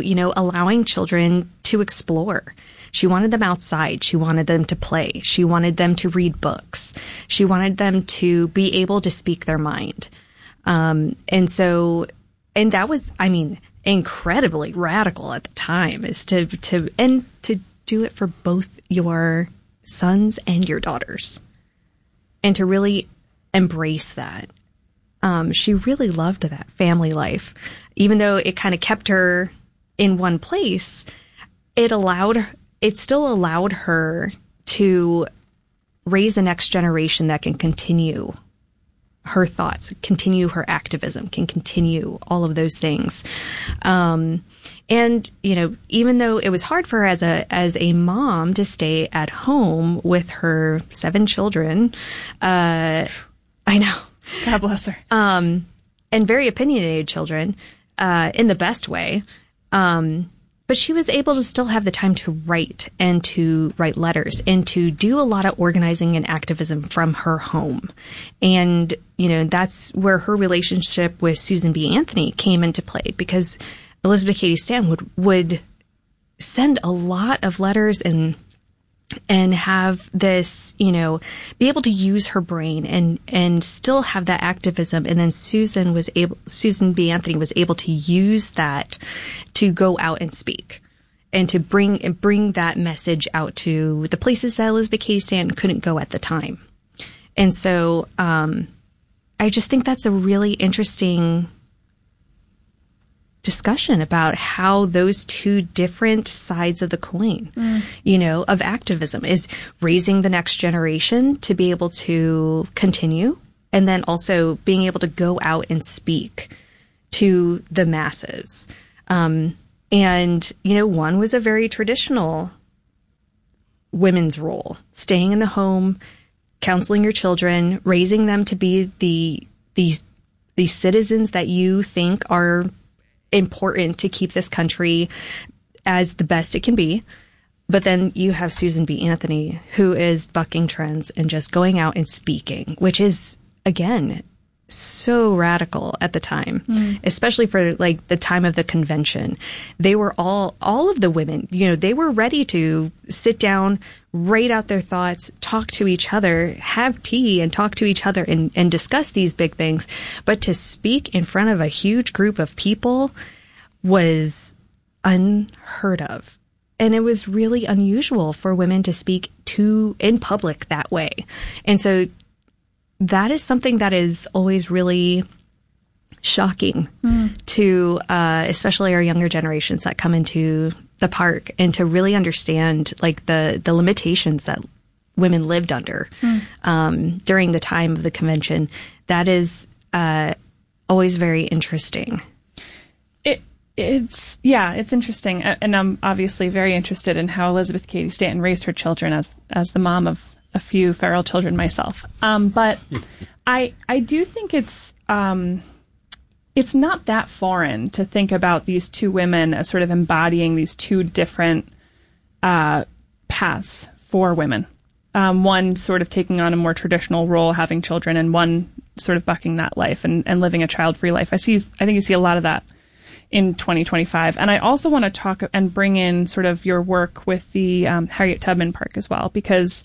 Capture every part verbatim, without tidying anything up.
you know, allowing children to explore. She wanted them outside. She wanted them to play. She wanted them to read books. She wanted them to be able to speak their mind. Um, and so, and that was, I mean, incredibly radical at the time, is to, to, and to do it for both your sons and your daughters, and to really embrace that. Um, she really loved that family life. Even though it kind of kept her in one place, it allowed, it still allowed her to raise the next generation that can continue her thoughts, continue her activism, can continue all of those things. Um, and, you know, even though it was hard for her as a, as a mom to stay at home with her seven children, uh, I know. God bless her. Um, and very opinionated children, uh, in the best way. Um, but she was able to still have the time to write and to write letters and to do a lot of organizing and activism from her home. And, you know, that's where her relationship with Susan B. Anthony came into play, because Elizabeth Cady Stanton would, would send a lot of letters and and have this, you know, be able to use her brain and, and still have that activism. And then Susan was able, Susan B. Anthony was able to use that to go out and speak and to bring, and bring that message out to the places that Elizabeth Cady Stanton couldn't go at the time. And so, um, I just think that's a really interesting discussion about how those two different sides of the coin, mm. you know, of activism, is raising the next generation to be able to continue, and then also being able to go out and speak to the masses. Um, and, you know, one was a very traditional women's role, staying in the home, counseling your children, raising them to be the, the, the citizens that you think are important to keep this country as the best it can be. But then you have Susan B. Anthony, who is bucking trends and just going out and speaking, which is, again, so radical at the time, mm. especially for like the time of the convention. They were all, all of the women, you know, they were ready to sit down, write out their thoughts, talk to each other, have tea and talk to each other and, and discuss these big things. But to speak in front of a huge group of people was unheard of. And it was really unusual for women to speak to in public that way. And so that is something that is always really shocking mm. to, uh, especially our younger generations that come into the park, and to really understand like the, the limitations that women lived under, mm. um, during the time of the convention. That is, uh, always very interesting. It, it's, yeah, it's interesting. And I'm obviously very interested in how Elizabeth Cady Stanton raised her children as, as the mom of a few feral children myself. Um, but I, I do think it's, um, it's not that foreign to think about these two women as sort of embodying these two different uh, paths for women. Um, one sort of taking on a more traditional role, having children, and one sort of bucking that life and, and living a child-free life. I see. I think you see a lot of that in twenty twenty-five. And I also want to talk and bring in sort of your work with the um, Harriet Tubman Park as well, because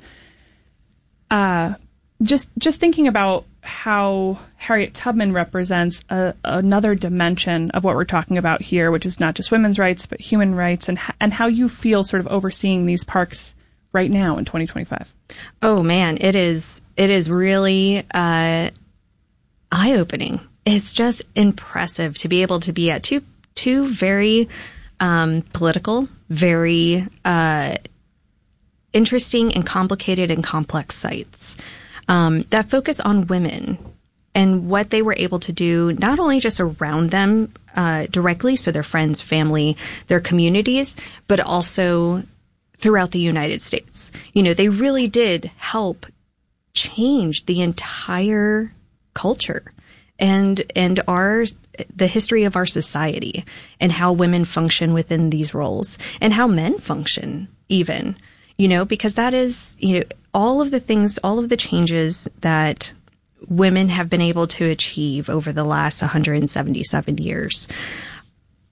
uh, just just thinking about how Harriet Tubman represents a, another dimension of what we're talking about here, which is not just women's rights, but human rights, and and how you feel sort of overseeing these parks right now in twenty twenty-five. Oh man, it is, it is really, uh, eye-opening. It's just impressive to be able to be at two, two very, um, political, very, uh, interesting and complicated and complex sites. Um, that focus on women and what they were able to do, not only just around them uh, directly, so their friends, family, their communities, but also throughout the United States. You know, they really did help change the entire culture and and our the history of our society, and how women function within these roles, and how men function even. You know, because that is, you know, all of the things, all of the changes that women have been able to achieve over the last one hundred seventy-seven years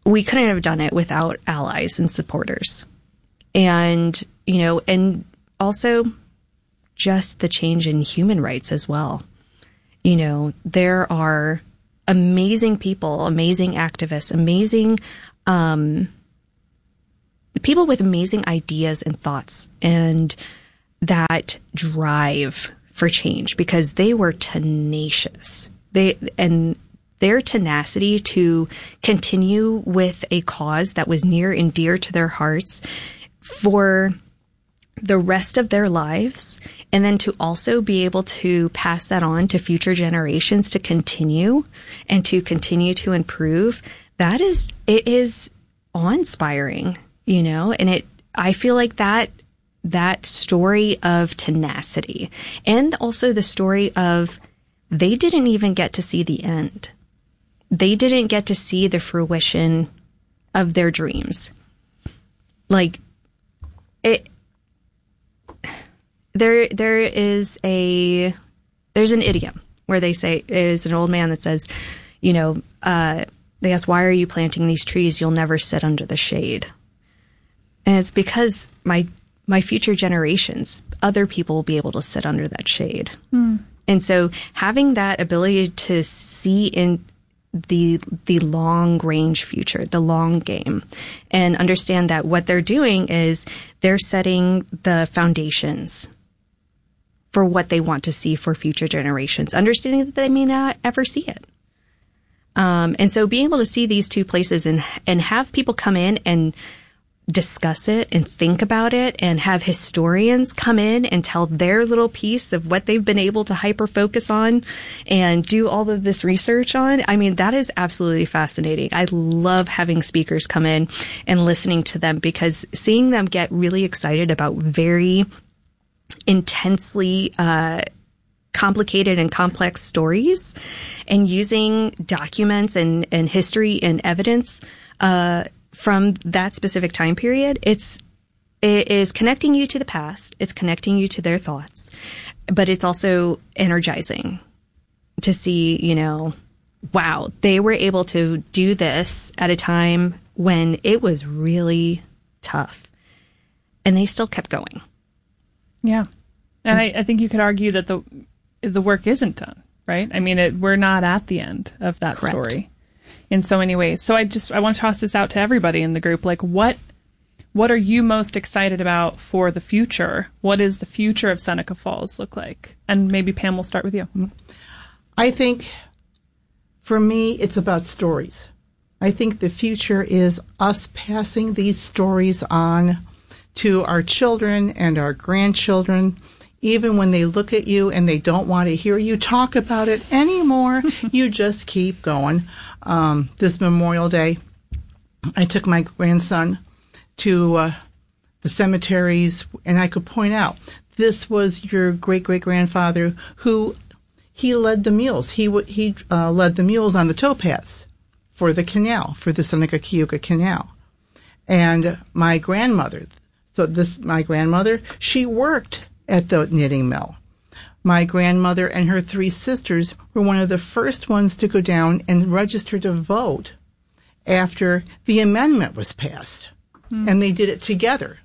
we couldn't have done it without allies and supporters. And, you know, and also just the change in human rights as well. You know, there are amazing people, amazing activists, amazing um, people with amazing ideas and thoughts and that drive for change because they were tenacious. They and their tenacity to continue with a cause that was near and dear to their hearts for the rest of their lives, and then to also be able to pass that on to future generations to continue and to continue to improve, that is, it is awe-inspiring, you know, and it, I feel like that, that story of tenacity and also the story of they didn't even get to see the end. They didn't get to see the fruition of their dreams. Like it, There, there is a, there's an idiom where they say, is an old man that says, you know, uh, they ask, why are you planting these trees? You'll never sit under the shade. And it's because my, my future generations, other people will be able to sit under that shade. Mm. And so having that ability to see in the, the long range future, the long game, and understand that what they're doing is they're setting the foundations for what they want to see for future generations, understanding that they may not ever see it. Um, and so being able to see these two places and and have people come in and discuss it and think about it and have historians come in and tell their little piece of what they've been able to hyper focus on and do all of this research on. I mean, that is absolutely fascinating. I love having speakers come in and listening to them because seeing them get really excited about very intensely uh, complicated and complex stories and using documents and, and history and evidence uh, from that specific time period, it's it is connecting you to the past. It's connecting you to their thoughts, but it's also energizing to see, you know, wow, they were able to do this at a time when it was really tough, and they still kept going. Yeah. And I, I think you could argue that the the work isn't done, right? I mean, it, we're not at the end of that Correct. Story in so many ways. So I just, I want to toss this out to everybody in the group. Like, what what are you most excited about for the future? What does the future of Seneca Falls look like? And maybe Pam, we'll start with you. I think for me, it's about stories. I think the future is us passing these stories on to our children and our grandchildren. Even when they look at you and they don't want to hear you talk about it anymore, you just keep going. Um, this Memorial Day, I took my grandson to uh, the cemeteries, and I could point out, this was your great-great-grandfather who, he led the mules. He w- he uh, led the mules on the towpaths for the canal, for the Seneca-Cayuga Canal. And my grandmother, so this, my grandmother, she worked at the knitting mill. My grandmother and her three sisters were one of the first ones to go down and register to vote after the amendment was passed. Hmm. And they did it together.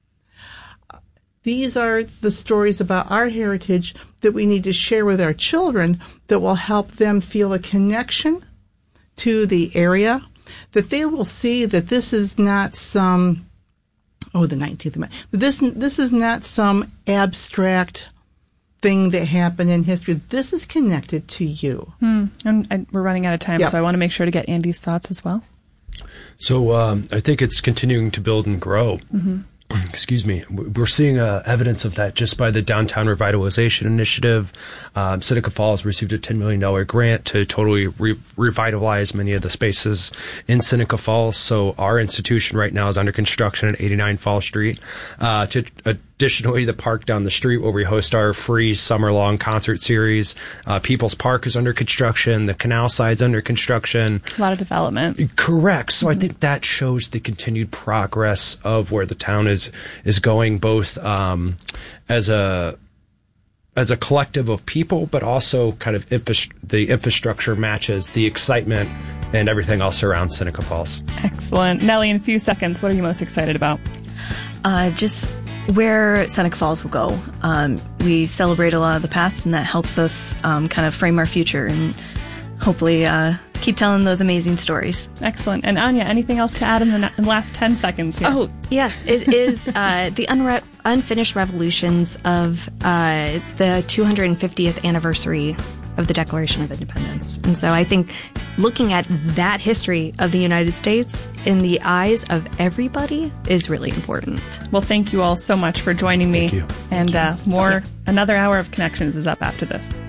These are the stories about our heritage that we need to share with our children that will help them feel a connection to the area, that they will see that this is not some Oh, the nineteenth Amendment. This, this is not some abstract thing that happened in history. This is connected to you. Hmm. And, and we're running out of time, yep. So I want to make sure to get Andy's thoughts as well. So um, I think it's continuing to build and grow. Mm-hmm. Excuse me. We're seeing uh, evidence of that just by the Downtown Revitalization Initiative. Um, Seneca Falls received a ten million dollars grant to totally re- revitalize many of the spaces in Seneca Falls. So our institution right now is under construction at eighty-nine Fall Street. Uh, to, additionally, the park down the street where we host our free summer-long concert series. Uh, People's Park is under construction. The canal side's under construction. A lot of development. Correct. So mm-hmm. I think that shows the continued progress of where the town is is going, both um, as a as a collective of people, but also kind of infra- the infrastructure matches the excitement and everything else around Seneca Falls. Excellent. Nellie, in a few seconds, what are you most excited about? Uh, just where Seneca Falls will go. Um, we celebrate a lot of the past, and that helps us um, kind of frame our future and hopefully uh, keep telling those amazing stories. Excellent. And Anya, anything else to add in the, na- in the last ten seconds here? Oh, yes. It is uh, the unre- unfinished revolutions of uh, the two hundred fiftieth anniversary of the Declaration of Independence. And so I think looking at that history of the United States in the eyes of everybody is really important. Well, thank you all so much for joining me. Thank you. And uh, more, another hour of Connections is up after this.